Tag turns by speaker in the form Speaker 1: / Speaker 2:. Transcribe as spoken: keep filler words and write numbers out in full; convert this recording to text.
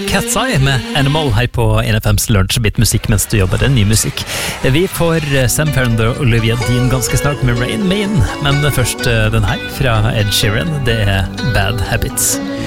Speaker 1: Cat's Eye med Animal her på N F M's Lunsjbit musikk mens du jobber, det er ny musikk. Vi får Sam Ferrand og Olivia Dean ganske snart med Rain Man, men først den her fra Ed Sheeran, det er Bad Habits.